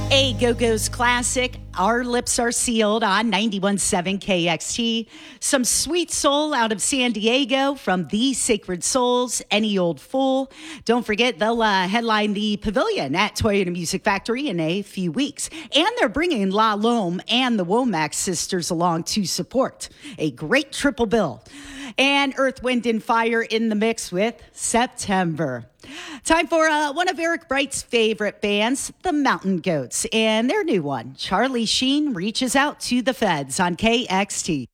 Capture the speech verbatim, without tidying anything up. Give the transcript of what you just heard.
A Go-Go's classic, Our Lips Are Sealed on ninety-one point seven K X T. Some sweet soul out of San Diego from The Sacred Souls, Any Old Fool. Don't forget, they'll uh, headline the Pavilion at Toyota Music Factory in a few weeks. And they're bringing La Lome and the Womack sisters along to support. A great triple bill. And Earth, Wind, and Fire in the mix with September. Time for uh, one of Eric Bright's favorite bands, the Mountain Goats, and their new one, Charlie Sheen Reaches Out to the Feds on K X T.